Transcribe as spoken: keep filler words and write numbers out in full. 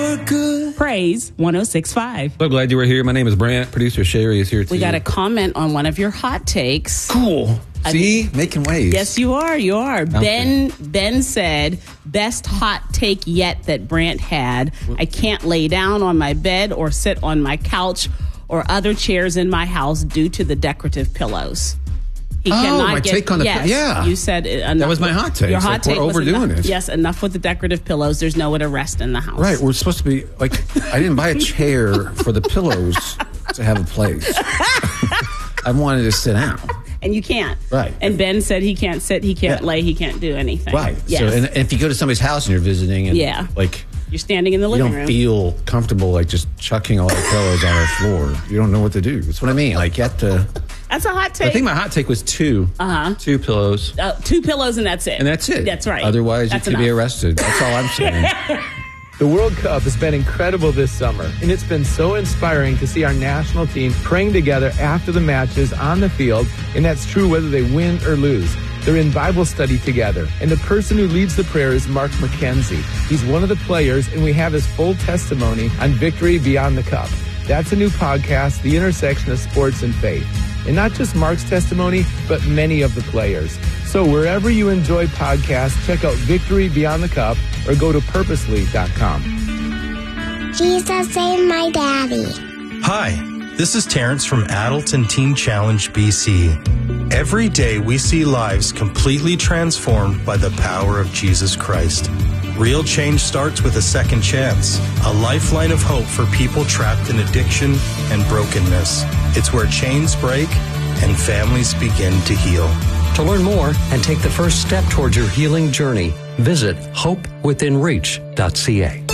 for good. Praise one oh six point five. So glad you were here. My name is Brant. Producer Sherry is here too. We got a comment on one of your hot takes. Cool. I See? mean, Making waves. Yes, you are. You are. Okay. Ben Ben said, best hot take yet that Brant had. I can't lay down on my bed or sit on my couch or other chairs in my house due to the decorative pillows. He Oh, cannot my get, take on the yes, pi- yeah. You said enough. That was my hot take. Your It's hot like, take we're was overdoing enough. it. Yes, enough with the decorative pillows. There's nowhere to rest in the house. Right, we're supposed to be, like, I didn't buy a chair for the pillows to have a place. I wanted to sit down. And you can't. Right. And Ben said he can't sit, he can't Yeah. lay, he can't do anything. Right. Yes. So, and, and if you go to somebody's house and you're visiting and, Yeah. like, You're standing in the you living don't room. feel comfortable, like, just chucking all the pillows on the floor. You don't know what to do. That's what I mean. Like, you have to... That's a hot take. I think my hot take was two. Uh-huh. Two pillows. Uh, two pillows and that's it. And that's it. That's right. Otherwise, That's you could be enough. arrested. That's all I'm saying. The World Cup has been incredible this summer, and it's been so inspiring to see our national team praying together after the matches on the field, and that's true whether they win or lose. They're in Bible study together, and the person who leads the prayer is Mark McKenzie. He's one of the players, and we have his full testimony on Victory Beyond the Cup. That's a new podcast, The Intersection of Sports and Faith. And not just Mark's testimony, but many of the players. So wherever you enjoy podcasts, check out Victory Beyond the Cup or go to purposely dot com. Jesus saved my daddy. Hi, this is Terrence from Addleton Teen Challenge B C. Every day we see lives completely transformed by the power of Jesus Christ. Real change starts with a second chance, a lifeline of hope for people trapped in addiction and brokenness. It's where chains break and families begin to heal. To learn more and take the first step towards your healing journey, visit hope within reach dot c a.